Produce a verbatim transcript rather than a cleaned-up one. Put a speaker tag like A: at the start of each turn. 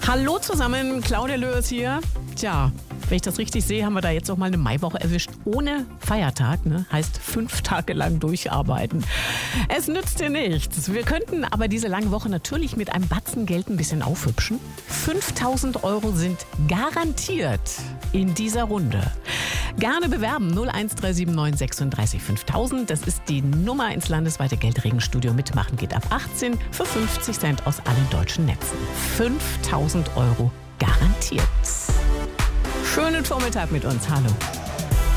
A: Hallo zusammen, Claudia Löhes hier. Tja, wenn ich das richtig sehe, haben wir da jetzt auch mal eine Maiwoche erwischt. Ohne Feiertag, ne? Heißt fünf Tage lang durcharbeiten. Es nützt dir nichts. Wir könnten aber diese lange Woche natürlich mit einem Batzen Geld ein bisschen aufhübschen. fünftausend Euro sind garantiert in dieser Runde. Gerne bewerben null eins drei sieben neun sechsunddreißig fünftausend. Das ist die Nummer ins landesweite Geldregenstudio. Mitmachen geht ab achtzehn für fünfzig Cent aus allen deutschen Netzen. fünftausend Euro garantiert. Schönen Vormittag mit uns. Hallo.